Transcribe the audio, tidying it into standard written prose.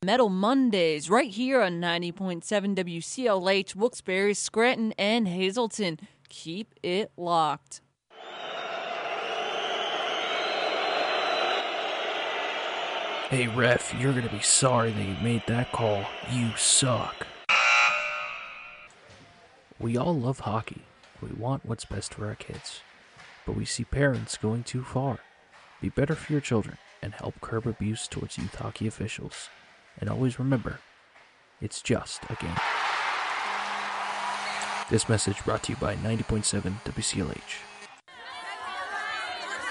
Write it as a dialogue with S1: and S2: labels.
S1: Metal Mondays, right here on 90.7 WCLH, Wilkes-Barre, Scranton, and Hazleton. Keep it locked.
S2: Hey ref, you're gonna be sorry that you made that call. You suck. We all love hockey. We want what's best for our kids. But we see parents going too far. Be better for your children and help curb abuse towards youth hockey officials. And always remember, it's just a game. This message brought to you by 90.7 WCLH.